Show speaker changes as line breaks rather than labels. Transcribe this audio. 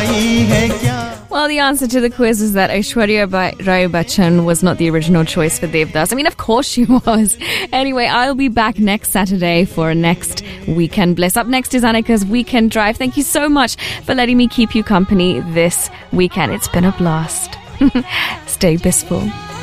आई है क्या?
Well, the answer to the quiz is that Aishwarya Rai Bachchan was not the original choice for Devdas. I mean, of course she was. Anyway, I'll be back next Saturday for next Weekend Bliss. Up next is Annika's Weekend Drive. Thank you so much for letting me keep you company this weekend. It's been a blast. Stay blissful.